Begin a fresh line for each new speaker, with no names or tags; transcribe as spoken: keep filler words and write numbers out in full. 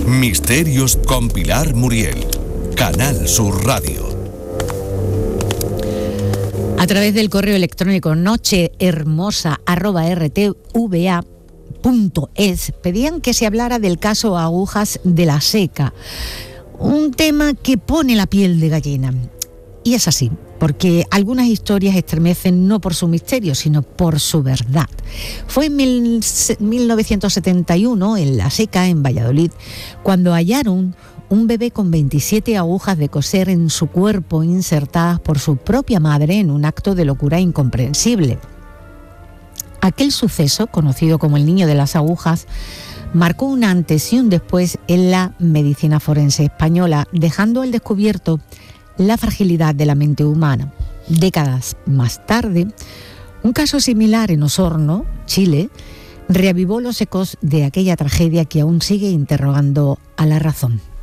Misterios con Pilar Muriel. Canal Sur Radio.
A través del correo electrónico nochehermosa arroba r t v a punto es pedían que se hablara del caso Agujas de la Seca, un tema que pone la piel de gallina. Y es así, porque algunas historias estremecen no por su misterio, sino por su verdad. Fue en mil novecientos setenta y uno, en La Seca, en Valladolid, cuando hallaron un bebé con veintisiete agujas de coser en su cuerpo insertadas por su propia madre en un acto de locura incomprensible. Aquel suceso, conocido como el niño de las agujas, marcó un antes y un después en la medicina forense española, dejando al descubierto la fragilidad de la mente humana. Décadas más tarde, un caso similar en Osorno, Chile, reavivó los ecos de aquella tragedia que aún sigue interrogando a la razón.